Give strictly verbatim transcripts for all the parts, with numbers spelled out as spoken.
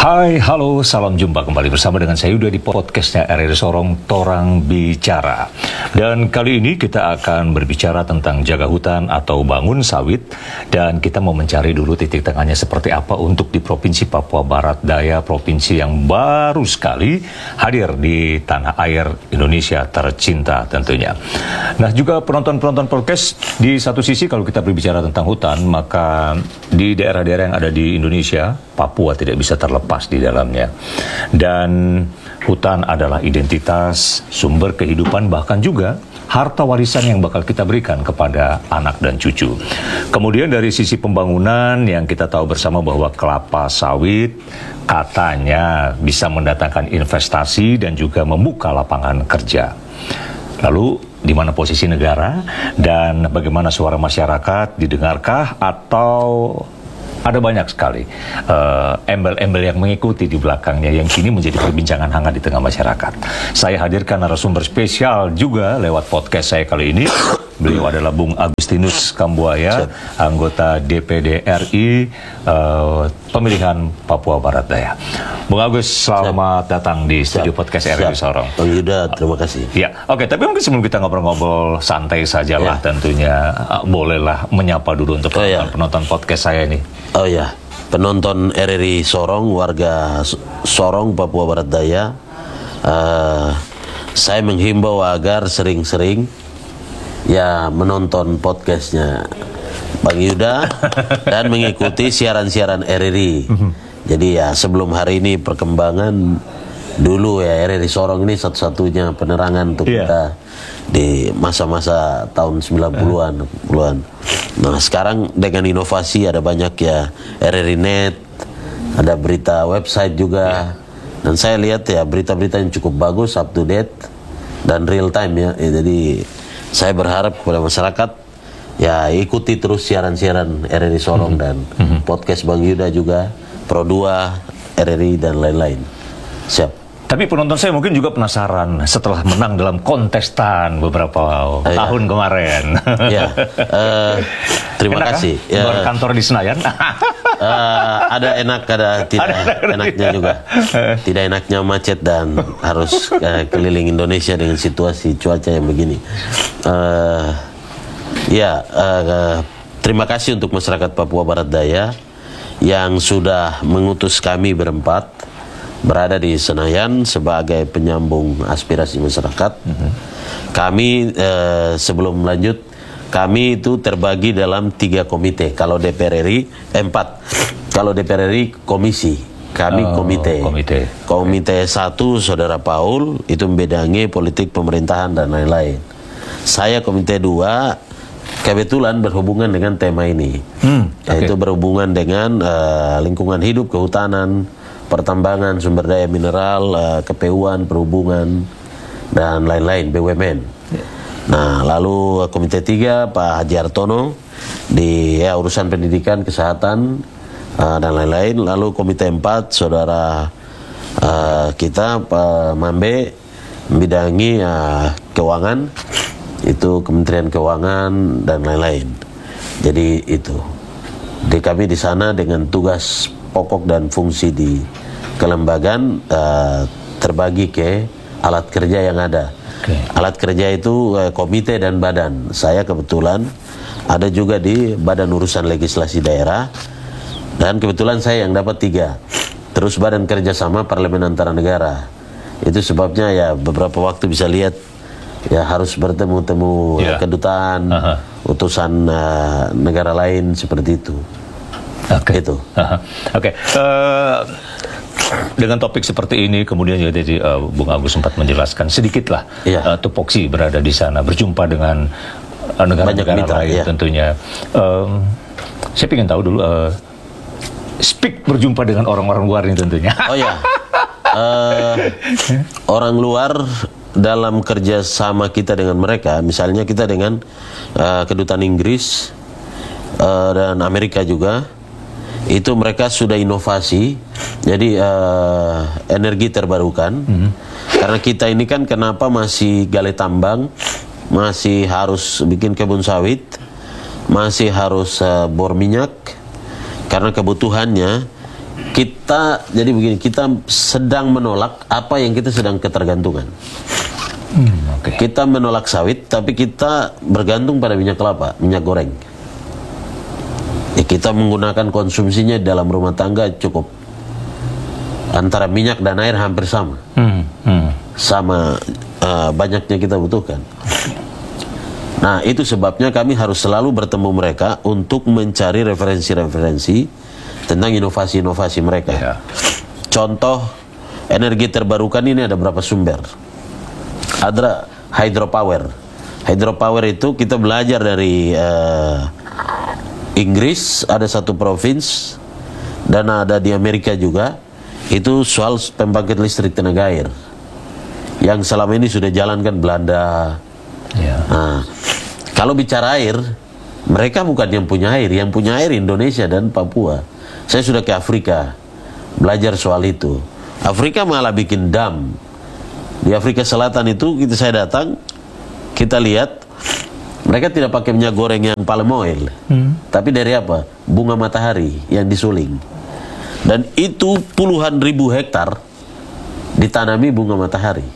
Hai, halo, salam jumpa kembali bersama dengan saya Yuda di podcastnya R R I Sorong, Torang Bicara. Dan kali ini kita akan berbicara tentang jaga hutan atau bangun sawit. Dan kita mau mencari dulu titik tengahnya seperti apa untuk di Provinsi Papua Barat Daya, provinsi yang baru sekali hadir di tanah air Indonesia tercinta tentunya. Nah, juga penonton-penonton podcast, di satu sisi kalau kita berbicara tentang hutan, maka di daerah-daerah yang ada di Indonesia, Papua tidak bisa terlepas di dalamnya. Dan hutan adalah identitas, sumber kehidupan, bahkan juga harta warisan yang bakal kita berikan kepada anak dan cucu. Kemudian dari sisi pembangunan yang kita tahu bersama bahwa kelapa sawit katanya bisa mendatangkan investasi dan juga membuka lapangan kerja. Lalu di mana posisi negara dan bagaimana suara masyarakat, didengarkah atau ada banyak sekali uh, embel-embel yang mengikuti di belakangnya yang kini menjadi perbincangan hangat di tengah masyarakat. Saya hadirkan narasumber spesial juga lewat podcast saya kali ini. Beliau adalah Bung Agustinus Kambuaya, anggota D P D R I uh, pemilihan Papua Barat Daya. Bung Agus, selamat Siap. datang di studio Siap. podcast R R I Sorong. Bang Yuda, terima kasih. Ya, oke. Okay, tapi mungkin sebelum kita ngobrol-ngobrol santai sajalah, ya. tentunya uh, bolehlah menyapa dulu untuk oh, ya. penonton podcast saya ini. Oh ya, penonton R R I Sorong, warga Sorong, Papua Barat Daya, uh, saya menghimbau agar sering-sering ya menonton podcastnya Bang Yuda dan mengikuti siaran-siaran R R I. Jadi ya sebelum hari ini perkembangan dulu ya R R I Sorong ini satu-satunya penerangan untuk yeah. kita di masa-masa tahun sembilan puluhan. Nah sekarang dengan inovasi ada banyak ya R R I Net, ada berita website juga. Yeah. Dan saya lihat ya berita-berita yang cukup bagus, up to date dan real time ya. ya jadi saya berharap kepada masyarakat ya ikuti terus siaran-siaran R R I Sorong mm-hmm. dan mm-hmm. podcast Bang Yuda juga, Pro dua, R R I dan lain-lain. Siap. Tapi penonton saya mungkin juga penasaran setelah menang dalam kontestan beberapa oh, tahun ya. kemarin. Ya, uh, terima enak kasih. Ya. Berkantor di Senayan. uh, ada enak, ada tidak ada enaknya juga. Tidak enaknya macet dan harus uh, keliling Indonesia dengan situasi cuaca yang begini. Uh, ya, uh, terima kasih untuk masyarakat Papua Barat Daya yang sudah mengutus kami berempat berada di Senayan sebagai penyambung aspirasi masyarakat. Mm-hmm. Kami eh, sebelum lanjut, kami itu terbagi dalam tiga komite. Kalau D P R R I eh, empat, kalau D P R R I komisi, kami oh, komite. Komite. Komite satu Saudara Paul itu membidangi politik pemerintahan dan lain-lain. Saya komite dua kebetulan berhubungan dengan tema ini, hmm, okay. yaitu berhubungan dengan uh, lingkungan hidup, kehutanan, pertambangan, sumber daya mineral, uh, K P U An, perhubungan, dan lain-lain, B U M N. Yeah. Nah, lalu komite tiga Pak Haji Hartono di ya, urusan pendidikan, kesehatan, uh, dan lain-lain. Lalu komite empat Saudara uh, kita Pak Mambe membidangi uh, keuangan, itu Kementerian Keuangan dan lain-lain. Jadi itu. Di kami di sana dengan tugas pokok dan fungsi di kelembagaan uh, terbagi ke alat kerja yang ada. Okay. Alat kerja itu uh, komite dan badan. Saya kebetulan ada juga di Badan Urusan Legislasi Daerah dan kebetulan saya yang dapat tiga. Terus Badan Kerjasama Parlemen Antara Negara. Itu sebabnya ya beberapa waktu bisa lihat ya harus bertemu-temu yeah. kedutaan, uh-huh. utusan uh, negara lain seperti itu. Oke, okay. itu. Uh-huh. Oke. Okay. Uh, dengan topik seperti ini, kemudian juga tadi uh, Bung Agus sempat menjelaskan sedikitlah yeah. uh, tupoksi berada di sana, berjumpa dengan uh, negara-negara lain yeah. tentunya. Um, saya ingin tahu dulu, uh, speak berjumpa dengan orang-orang luar ini tentunya. Oh ya, uh, orang luar dalam kerjasama kita dengan mereka, misalnya kita dengan uh, kedutaan Inggris uh, dan Amerika juga. Itu mereka sudah inovasi, jadi uh, energi terbarukan. Mm-hmm. Karena kita ini kan kenapa masih gali tambang, masih harus bikin kebun sawit, masih harus uh, bor minyak, karena kebutuhannya kita jadi begini, kita sedang menolak apa yang kita sedang ketergantungan. Hmm, okay. Kita menolak sawit, tapi kita bergantung pada minyak kelapa, minyak goreng. Ya, kita menggunakan konsumsinya dalam rumah tangga cukup. Antara minyak dan air hampir sama. Hmm, hmm. Sama uh, banyaknya kita butuhkan. Nah, itu sebabnya kami harus selalu bertemu mereka untuk mencari referensi-referensi tentang inovasi-inovasi mereka. Yeah. Contoh, energi terbarukan ini ada berapa sumber? Ada hydropower. Hydropower itu kita belajar dari uh, Inggris, ada satu provinsi, dan ada di Amerika juga. Itu soal pembangkit listrik tenaga air yang selama ini sudah jalankan Belanda. Yeah. Nah, kalau bicara air, mereka bukan yang punya air, yang punya air Indonesia dan Papua. Saya sudah ke Afrika belajar soal itu. Afrika malah bikin dam. Di Afrika Selatan itu kita saya datang, kita lihat mereka tidak pakai minyak goreng yang palm oil, hmm. tapi dari apa? Bunga matahari yang disuling. Dan itu puluhan ribu hektar ditanami bunga matahari.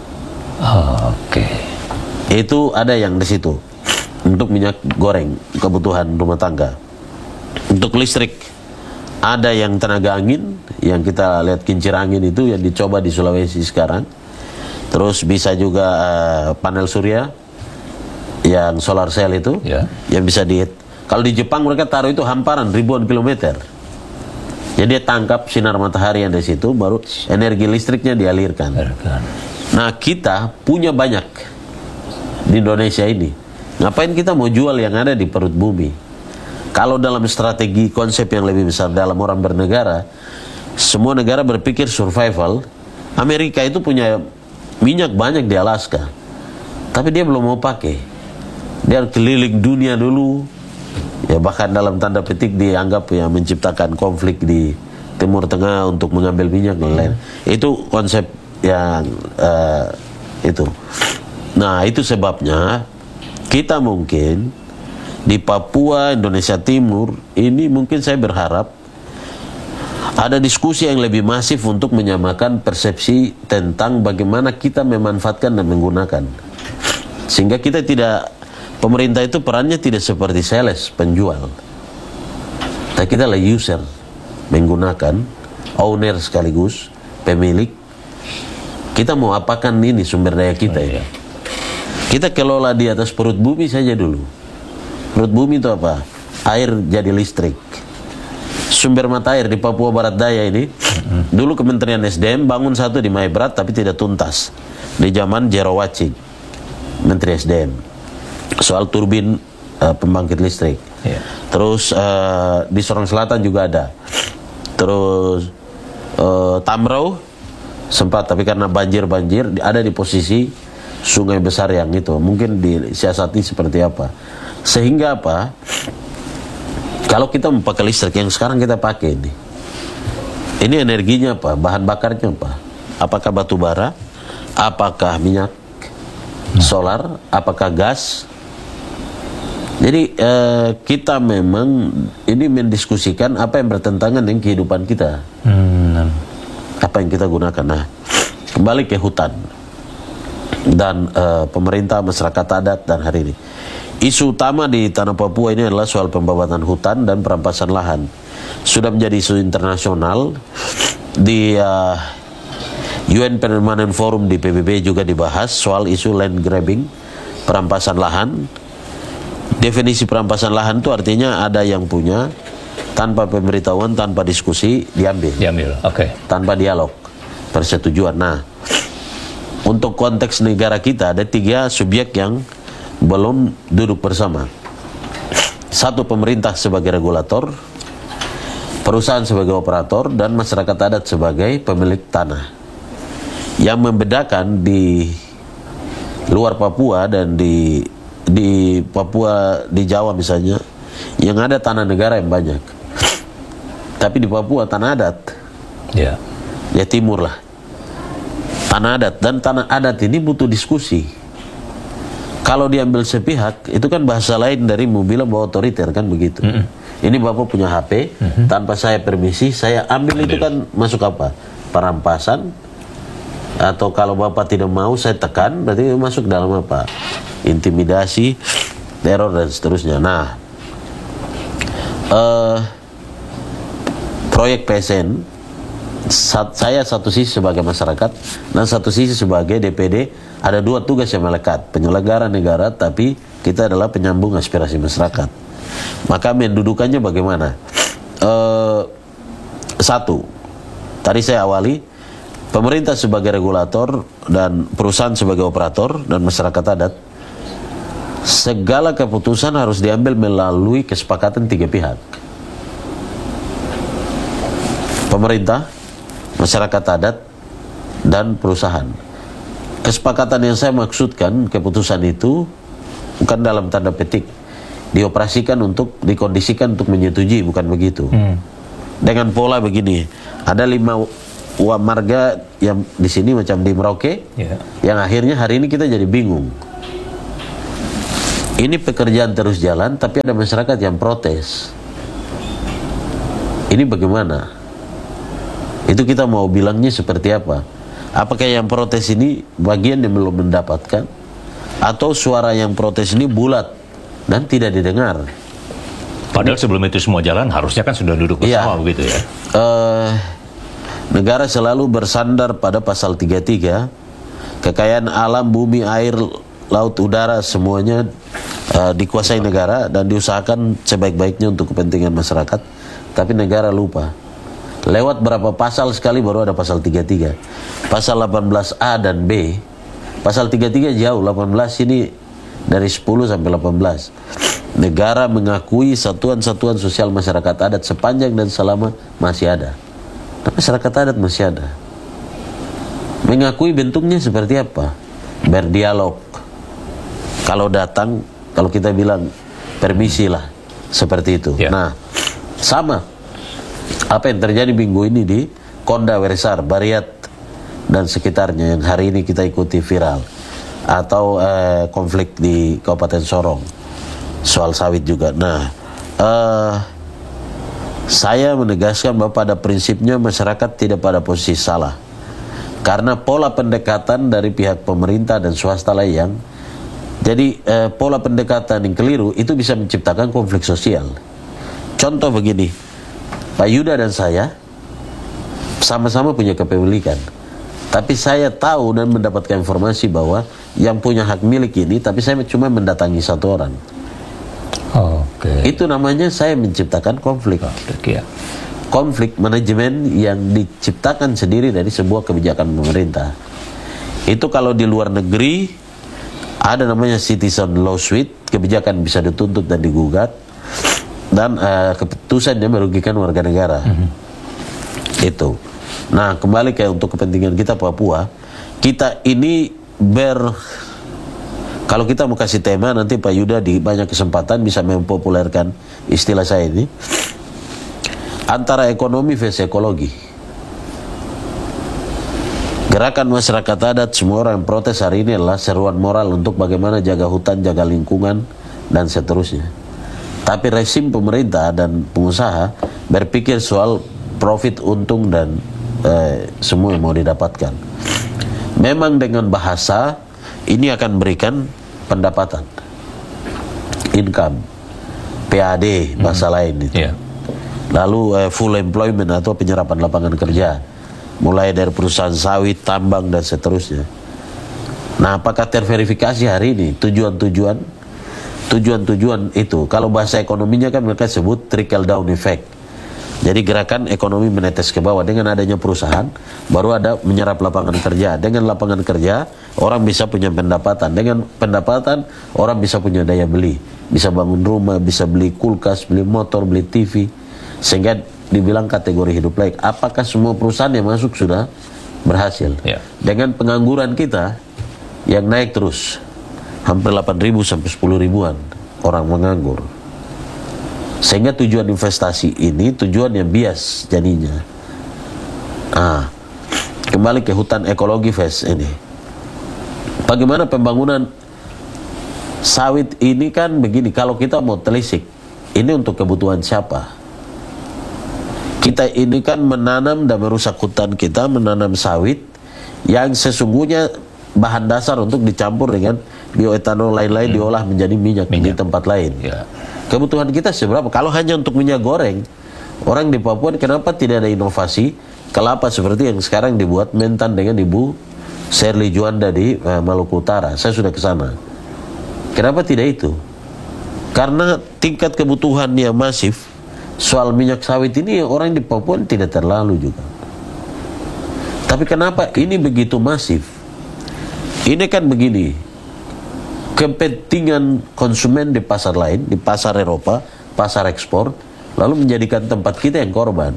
Oh, Oke. Okay. Itu ada yang di situ untuk minyak goreng kebutuhan rumah tangga. Untuk listrik ada yang tenaga angin yang kita lihat kincir angin itu yang dicoba di Sulawesi sekarang. Terus bisa juga uh, panel surya yang solar cell itu yeah. yang bisa di. Kalau di Jepang mereka taruh itu hamparan ribuan kilometer. Jadi dia tangkap sinar matahari yang di situ, baru energi listriknya dialirkan. Nah, kita punya banyak di Indonesia ini. Ngapain kita mau jual yang ada di perut bumi? Kalau dalam strategi konsep yang lebih besar dalam orang bernegara, semua negara berpikir survival. Amerika itu punya minyak banyak di Alaska, tapi dia belum mau pakai. Dia keliling dunia dulu. Ya, bahkan dalam tanda petik dianggap ya menciptakan konflik di Timur Tengah untuk mengambil minyak dan lain. Itu konsep yang uh, itu. Nah, itu sebabnya kita mungkin di Papua, Indonesia Timur ini mungkin saya berharap ada diskusi yang lebih masif untuk menyamakan persepsi tentang bagaimana kita memanfaatkan dan menggunakan. Sehingga kita tidak, pemerintah itu perannya tidak seperti sales, penjual. Tapi kita adalah user, menggunakan, owner sekaligus, pemilik. Kita mau apakan ini sumber daya kita ya. Kita kelola di atas perut bumi saja dulu. Perut bumi itu apa? Air jadi listrik. Sumber mata air di Papua Barat Daya ini, dulu Kementerian S D M bangun satu di Maibrat tapi tidak tuntas. Di zaman Jero Wacik, Menteri S D M. Soal turbin uh, pembangkit listrik. Yeah. Terus uh, di Sorong Selatan juga ada. Terus uh, Tamrau sempat, tapi karena banjir-banjir ada di posisi sungai besar yang itu. Mungkin disiasati seperti apa. Sehingga apa? Kalau kita memakai listrik yang sekarang kita pakai ini, ini energinya apa? Bahan bakarnya apa? Apakah batu bara? Apakah minyak solar? Apakah gas? Jadi eh, kita memang ini mendiskusikan apa yang bertentangan dengan kehidupan kita. Hmm. Apa yang kita gunakan. Nah, kembali ke hutan dan eh, pemerintah, masyarakat adat dan hari ini. Isu utama di tanah Papua ini adalah soal pembabatan hutan dan perampasan lahan. Sudah menjadi isu internasional. Di uh, U N Permanent Forum di P B B juga dibahas soal isu land grabbing, perampasan lahan. Definisi perampasan lahan itu artinya ada yang punya tanpa pemberitahuan, tanpa diskusi diambil. Diambil, oke. Okay. Tanpa dialog, persetujuan. Nah, untuk konteks negara kita ada tiga subjek yang belum duduk bersama. Satu, pemerintah sebagai regulator, perusahaan sebagai operator, dan masyarakat adat sebagai pemilik tanah. Yang membedakan di luar Papua dan di di Papua, di Jawa misalnya, yang ada tanah negara yang banyak, tapi di Papua tanah adat. Ya, ya timur lah, tanah adat. Dan tanah adat ini butuh diskusi. Kalau diambil sepihak, itu kan bahasa lain dari mau bilang bahwa otoriter, kan begitu. Mm-hmm. ini Bapak punya H P, mm-hmm. tanpa saya permisi, saya ambil, ambil itu kan masuk apa? Perampasan, atau kalau Bapak tidak mau saya tekan, berarti masuk dalam apa? Intimidasi, teror dan seterusnya. Nah, uh, proyek P S N, sat, saya satu sisi sebagai masyarakat dan satu sisi sebagai D P D, ada dua tugas yang melekat, penyelenggara negara, tapi kita adalah penyambung aspirasi masyarakat. Maka mendudukannya bagaimana? Uh, satu, tadi saya awali, pemerintah sebagai regulator dan perusahaan sebagai operator dan masyarakat adat, segala keputusan harus diambil melalui kesepakatan tiga pihak. Pemerintah, masyarakat adat, dan perusahaan. Kesepakatan yang saya maksudkan, keputusan itu bukan dalam tanda petik, dioperasikan untuk, dikondisikan untuk menyetujui, bukan begitu. Hmm. Dengan pola begini, ada lima marga yang di sini macam di Merauke, yeah. yang akhirnya hari ini kita jadi bingung. Ini pekerjaan terus jalan, tapi ada masyarakat yang protes. Ini bagaimana? Itu kita mau bilangnya seperti apa? Apakah yang protes ini bagian yang belum mendapatkan? Atau suara yang protes ini bulat dan tidak didengar? Padahal sebelum itu semua jalan, harusnya kan sudah duduk bersama, ya. Begitu ya? Uh, negara selalu bersandar pada pasal tiga puluh tiga, kekayaan alam, bumi, air, laut, udara, semuanya uh, dikuasai negara dan diusahakan sebaik-baiknya untuk kepentingan masyarakat. Tapi negara lupa. Lewat berapa pasal sekali baru ada pasal tiga puluh tiga. Pasal delapan belas A dan B. Pasal tiga puluh tiga jauh, delapan belas ini dari sepuluh sampai delapan belas. Negara mengakui satuan-satuan sosial masyarakat adat sepanjang dan selama masih ada. Tapi masyarakat adat masih ada. Mengakui bentuknya seperti apa? Berdialog. Kalau datang, kalau kita bilang permisi lah, seperti itu. Ya. Nah, sama apa yang terjadi minggu ini di Konda, Weresar, Bariat dan sekitarnya yang hari ini kita ikuti viral, atau eh, konflik di Kabupaten Sorong soal sawit juga. Nah, eh, saya menegaskan bahwa pada prinsipnya masyarakat tidak pada posisi salah, karena pola pendekatan dari pihak pemerintah dan swasta lah yang jadi eh, pola pendekatan yang keliru itu bisa menciptakan konflik sosial. Contoh begini, Pak Yuda dan saya sama-sama punya kepemilikan, tapi saya tahu dan mendapatkan informasi bahwa yang punya hak milik ini, tapi saya cuma mendatangi satu orang. Oh, okay. Itu namanya saya menciptakan konflik. Konflik, ya. Konflik manajemen yang diciptakan sendiri dari sebuah kebijakan pemerintah. Itu kalau di luar negeri ada namanya citizen law suit, kebijakan bisa dituntut dan digugat, dan uh, keputusannya merugikan warga negara. Mm-hmm. Itu. Nah, kembali ke untuk kepentingan kita Papua, kita ini ber kalau kita mau kasih tema, nanti Pak Yuda di banyak kesempatan bisa mempopulerkan istilah saya ini, antara ekonomi versus ekologi. Gerakan masyarakat adat, semua orang yang protes hari ini adalah seruan moral untuk bagaimana jaga hutan, jaga lingkungan, dan seterusnya. Tapi rezim pemerintah dan pengusaha berpikir soal profit, untung, dan eh, semua yang mau didapatkan. Memang dengan bahasa ini akan berikan pendapatan, income, P A D bahasa hmm. lain itu. Yeah. Lalu eh, full employment atau penyerapan lapangan kerja, mulai dari perusahaan sawit, tambang, dan seterusnya. Nah, apakah terverifikasi hari ini tujuan-tujuan tujuan-tujuan itu? Kalau bahasa ekonominya kan mereka sebut trickle down effect. Jadi gerakan ekonomi menetes ke bawah. Dengan adanya perusahaan, baru ada menyerap lapangan kerja. Dengan lapangan kerja, orang bisa punya pendapatan. Dengan pendapatan, orang bisa punya daya beli. Bisa bangun rumah, bisa beli kulkas, beli motor, beli T V. Sehingga dibilang kategori hidup layak. Apakah semua perusahaan yang masuk sudah berhasil? Ya. Dengan pengangguran kita yang naik terus, hampir delapan ribu sampai sepuluh ribuan orang menganggur. Sehingga tujuan investasi ini tujuan yang bias jadinya. Ah, kembali ke hutan ekologi Fes ini. Bagaimana pembangunan sawit ini kan begini, kalau kita mau telisik, ini untuk kebutuhan siapa? Kita ini kan menanam dan merusak hutan kita, menanam sawit yang sesungguhnya bahan dasar untuk dicampur dengan bioetanol lain-lain, hmm. diolah menjadi minyak, minyak. di tempat lain. Ya. Kebutuhan kita seberapa? Kalau hanya untuk minyak goreng, orang di Papua kenapa tidak ada inovasi kelapa seperti yang sekarang dibuat Mentan dengan Ibu Shirley Juanda di uh, Maluku Utara? Saya sudah ke sana. Kenapa tidak itu? Karena tingkat kebutuhannya masif. Soal minyak sawit ini orang di Papua tidak terlalu juga. Tapi kenapa ini begitu masif? Ini kan begini, kepentingan konsumen di pasar lain, di pasar Eropa, pasar ekspor, lalu menjadikan tempat kita yang korban.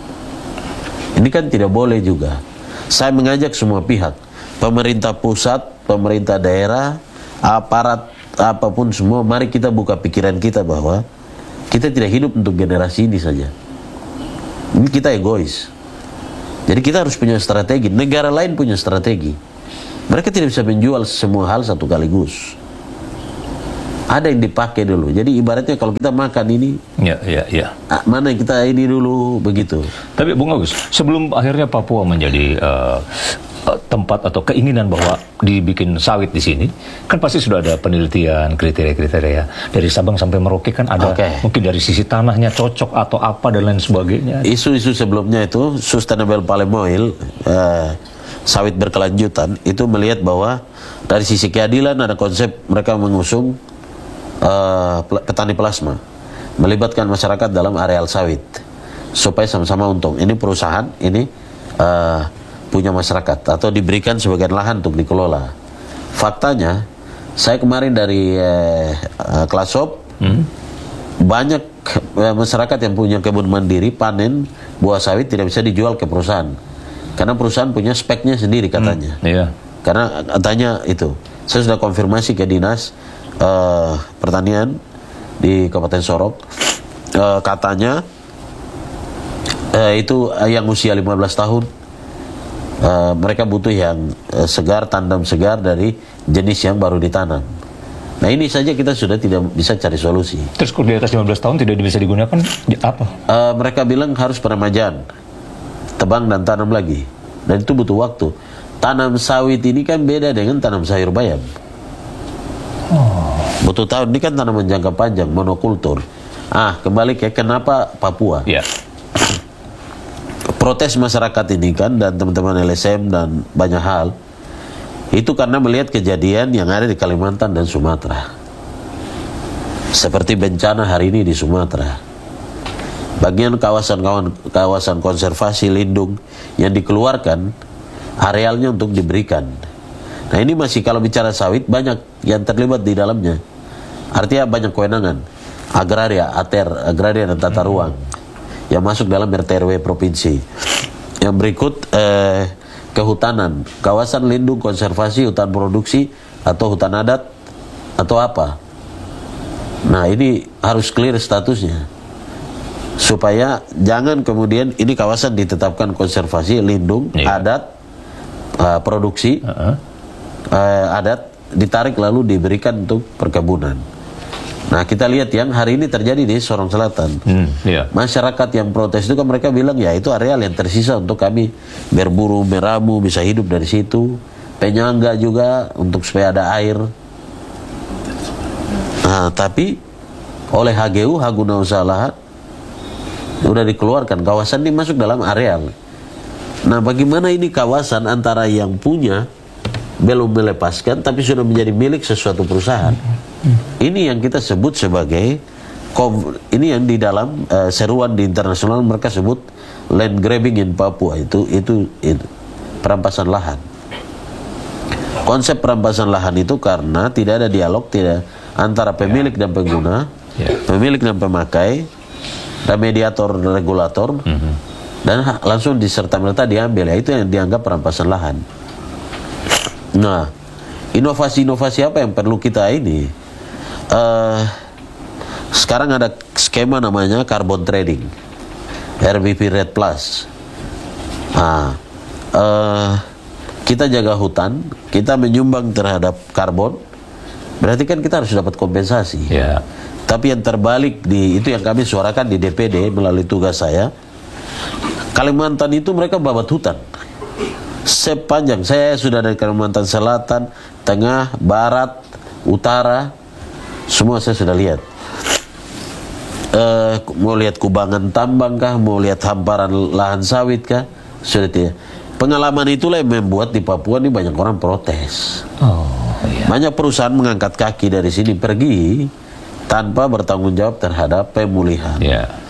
Ini kan tidak boleh juga. Saya mengajak semua pihak, pemerintah pusat, pemerintah daerah, aparat, apapun semua, mari kita buka pikiran kita bahwa kita tidak hidup untuk generasi ini saja. Ini kita egois. Jadi kita harus punya strategi. Negara lain punya strategi. Mereka tidak bisa menjual semua hal satu kaligus. Ada yang dipakai dulu. Jadi ibaratnya kalau kita makan ini, ya, ya, ya. mana yang kita ini dulu begitu. Tapi Bung Agus, sebelum akhirnya Papua menjadi uh, tempat atau keinginan bahwa dibikin sawit di sini, kan pasti sudah ada penelitian, kriteria-kriteria dari Sabang sampai Merauke kan ada. Okay. Mungkin dari sisi tanahnya cocok atau apa dan lain sebagainya. Isu-isu sebelumnya itu sustainable palm oil, uh, sawit berkelanjutan, itu melihat bahwa dari sisi keadilan ada konsep mereka mengusung uh, petani plasma, melibatkan masyarakat dalam areal sawit supaya sama-sama untung. Ini perusahaan, ini uh, punya masyarakat atau diberikan sebagian lahan untuk dikelola. Faktanya, saya kemarin dari eh, uh, Klasop, hmm? banyak eh, masyarakat yang punya kebun mandiri panen buah sawit tidak bisa dijual ke perusahaan karena perusahaan punya speknya sendiri katanya. Hmm, iya. Karena katanya itu, saya sudah konfirmasi ke dinas uh, pertanian di Kabupaten Sorong, uh, katanya uh, itu uh, yang usia lima belas tahun. Uh, mereka butuh yang uh, segar, tandem segar dari jenis yang baru ditanam. Nah ini saja kita sudah tidak bisa cari solusi. Terus kalau di atas lima belas tahun tidak bisa digunakan apa? Uh, mereka bilang harus peremajaan, tebang dan tanam lagi. Dan itu butuh waktu. Tanam sawit ini kan beda dengan tanam sayur bayam. Oh. Butuh tahun, ini kan tanaman jangka panjang, monokultur. Ah, kembali ke kenapa Papua. Yeah. Protes masyarakat ini kan dan teman-teman L S M dan banyak hal itu karena melihat kejadian yang ada di Kalimantan dan Sumatera, seperti bencana hari ini di Sumatera. Bagian kawasan kawasan konservasi lindung yang dikeluarkan arealnya untuk diberikan. Nah ini masih kalau bicara sawit banyak yang terlibat di dalamnya. Artinya banyak kewenangan agraria, ater, agraria dan tata ruang yang masuk dalam R T R W provinsi. Yang berikut eh, kehutanan, kawasan lindung konservasi, hutan produksi atau hutan adat atau apa. Nah ini harus clear statusnya supaya jangan kemudian ini kawasan ditetapkan konservasi, lindung, yeah. adat, uh, produksi, uh-huh. uh, adat ditarik lalu diberikan untuk perkebunan. Nah kita lihat yang hari ini terjadi di Sorong Selatan. Hmm, iya. Masyarakat yang protes itu kan mereka bilang ya itu areal yang tersisa untuk kami berburu, meramu, bisa hidup dari situ. Penyangga juga untuk supaya ada air. Nah tapi oleh H G U, Hak Guna Usaha Lahan, sudah dikeluarkan kawasan ini masuk dalam areal. Nah bagaimana ini kawasan antara yang punya belum melepaskan tapi sudah menjadi milik sesuatu perusahaan. Ini yang kita sebut sebagai ini yang di dalam uh, seruan di internasional mereka sebut land grabbing in Papua, itu itu, itu perampasan lahan. Konsep perampasan lahan itu karena tidak ada dialog tidak antara pemilik dan pengguna, pemilik dan pemakai, dan mediator dan regulator, mm-hmm. dan langsung diserta-merta diambil, ya itu yang dianggap perampasan lahan. Nah, inovasi-inovasi apa yang perlu kita ini? Uh, sekarang ada skema namanya carbon trading, R B P Red Plus. Nah, uh, kita jaga hutan, kita menyumbang terhadap karbon, berarti kan kita harus dapat kompensasi. Yeah. Tapi yang terbalik di itu yang kami suarakan di D P D melalui tugas saya. Kalimantan itu mereka babat hutan. Sepanjang saya sudah dari Kalimantan Selatan, Tengah, Barat, Utara, semua saya sudah lihat. Uh, mau lihat kubangan tambang kah, mau lihat hamparan lahan sawit kah, sudah tidak. Pengalaman itulah yang membuat di Papua ini banyak orang protes. Oh, iya. Banyak perusahaan mengangkat kaki dari sini pergi tanpa bertanggung jawab terhadap pemulihan. Yeah.